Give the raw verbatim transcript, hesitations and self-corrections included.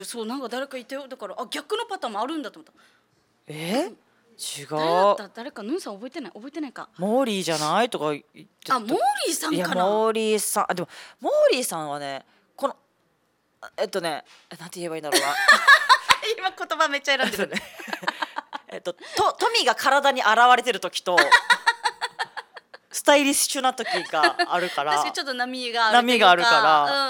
そうなんか誰かいたよ。だからあ逆のパターンもあるんだと思った。 えー、違誰だっう。 た誰かヌンさん覚えてない覚えてないか。 モーリーじゃないとか言ってた。 あモーリーさいやんかな。 モーリーさん、あでもモーリーさんはねこのえっとねなんて言えばいいんだろうな今言葉めっちゃ選んでる。 えっとと富が体に現れてる時とスタイリッシュな時があるから確かにちょっと波があるという波があるからうん